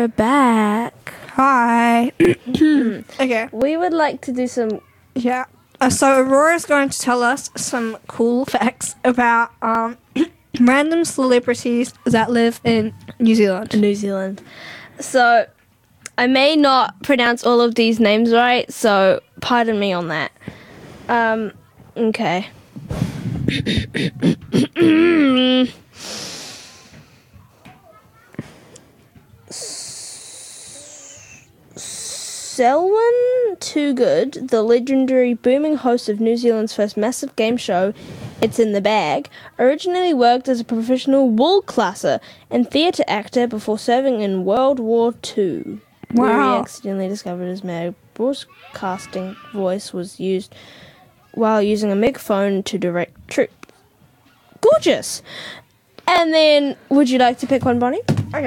we're back. Hi. Okay. We would like to do some... Yeah. So Aurora's going to tell us some cool facts about random celebrities that live in New Zealand. So, I may not pronounce all of these names right, so pardon me on that. Okay. Selwyn Toogood, the legendary booming host of New Zealand's first massive game show, It's in the Bag, originally worked as a professional wool classer and theatre actor before serving in World War II. Where he accidentally discovered his mad broadcasting voice was used while using a megaphone to direct troops. Gorgeous! And then, would you like to pick one, Bonnie?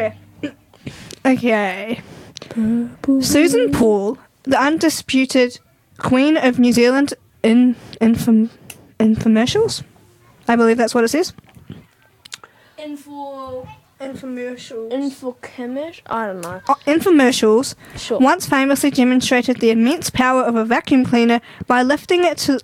Okay. Susan Paul, the undisputed Queen of New Zealand in infomercials. I believe that's what it says. Infomercials. I don't know. Infomercials Sure. once famously demonstrated the immense power of a vacuum cleaner by lifting it to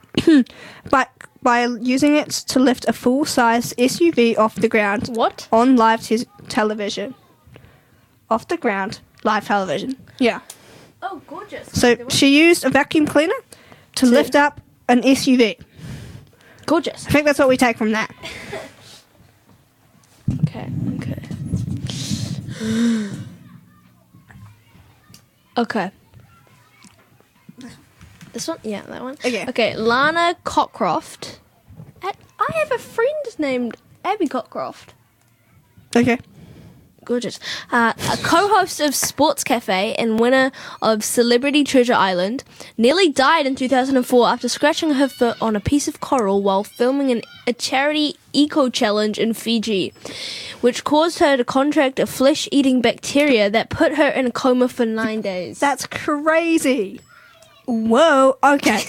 by using it to lift a full-size SUV off the ground. What? On live television. Off the ground, live television. Yeah. Oh, gorgeous. So she used a vacuum cleaner to lift up an SUV. Gorgeous. I think that's what we take from that. Okay. Okay. This one? Yeah, that one. Okay, Lana Cockcroft. I have a friend named Abby Cockcroft. Okay. Gorgeous. A co-host of Sports Cafe and winner of Celebrity Treasure Island, nearly died in 2004 after scratching her foot on a piece of coral while filming a charity eco-challenge in Fiji, which caused her to contract a flesh-eating bacteria that put her in a coma for 9 days. That's crazy. Whoa. Okay.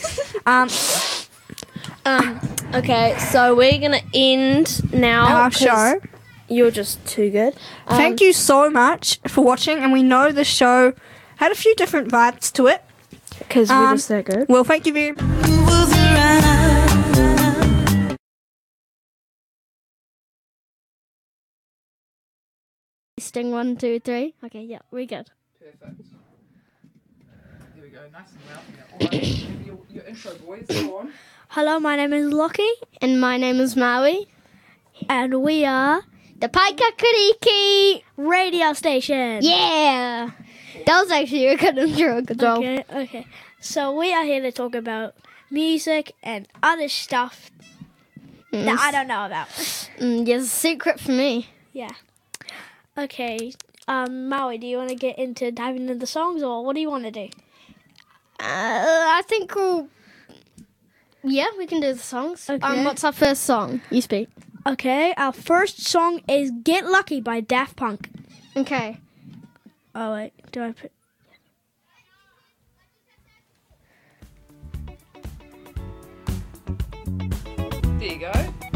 Okay, so we're going to end now. Our show. You're just too good. Thank you so much for watching, and we know the show had a few different vibes to it. Because we're just so good. Well, thank you very much. Sting 1, 2, 3. Okay, yeah, we're good. Perfect. Here we go, nice and loud. Alright, your intro, boys, go on. Hello, my name is Lockie. And my name is Maui. And we are the Paikakariki radio station. Yeah! That was actually a good intro. Good job. Okay. So we are here to talk about music and other stuff that I don't know about. It's a secret for me. Yeah. Okay. Maui, do you want to get into diving into the songs, or what do you want to do? I think we can do the songs. Okay. What's our first song? You speak. Okay, our first song is Get Lucky by Daft Punk. Okay. Oh, wait. Do I put... There you go.